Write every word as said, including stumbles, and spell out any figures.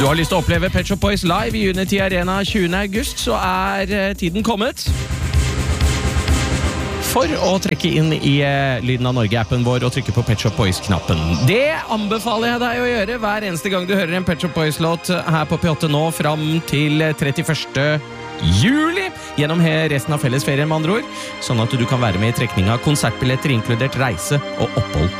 du har lyst til å oppleve Pet Shop Boys live i Unity Arena tjuende august, så er tiden kommet for å trekke inn i Lyden av Norge-appen vår og trykke på Pet Shop Boys-knappen. Det anbefaler jeg deg å gjøre hver eneste gang du hører en Pet Shop Boys-låt her på P åtte nå, fram til trettiførste juli, gjennom resten av fellesferien med andre ord, sånn at du kan være med i trekning av konsertbilletter, inkludert reise og opphold